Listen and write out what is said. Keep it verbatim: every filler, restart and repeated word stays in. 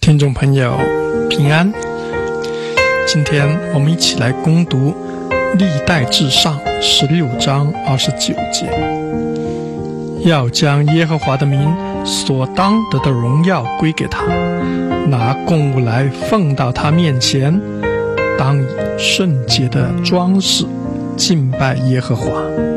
听众朋友平安，今天我们一起来攻读历代志上十六章二十九节，要将耶和华的名所当得的荣耀归给他，拿供物来奉到他面前，当以圣洁的装饰敬拜耶和华。